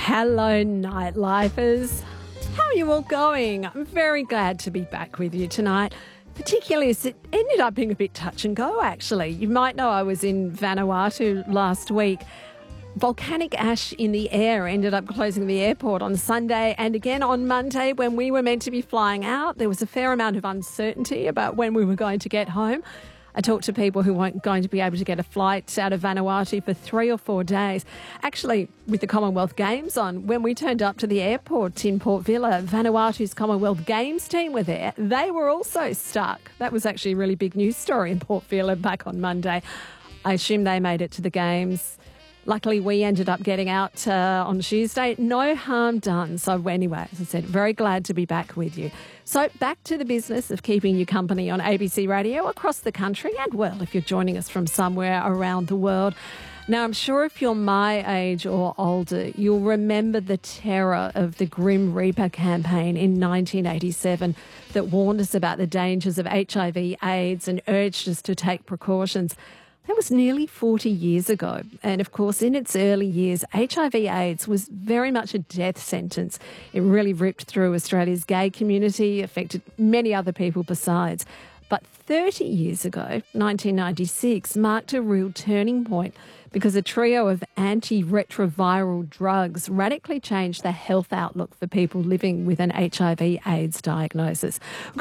Hello, nightlifers. How are you all going? I'm very glad to be back with you tonight, particularly as it ended up being a bit touch and go, actually. You might know I was in Vanuatu last week. Volcanic ash in the air ended up closing the airport on Sunday, and again on Monday when we were meant to be flying out. There was a fair amount of uncertainty about when we were going to get home. I talked to people who weren't going to be able to get a flight out of Vanuatu for 3 or 4 days. Actually, with the Commonwealth Games on, when we turned up to the airport in Port Vila, Vanuatu's Commonwealth Games team were there. They were also stuck. That was actually a really big news story in Port Vila back on Monday. I assume they made it to the Games. Luckily, we ended up getting out on Tuesday. No harm done. So anyway, as I said, very glad to be back with you. So back to the business of keeping you company on ABC Radio across the country and, well, if you're joining us from somewhere around the world. Now, I'm sure if you're my age or older, you'll remember the terror of the Grim Reaper campaign in 1987 that warned us about the dangers of HIV, AIDS and urged us to take precautions. That was nearly 40 years ago. And of course, in its early years, HIV/AIDS was very much a death sentence. It really ripped through Australia's gay community, affected many other people besides. But 30 years ago, 1996, marked a real turning point because a trio of antiretroviral drugs radically changed the health outlook for people living with an HIV/AIDS diagnosis.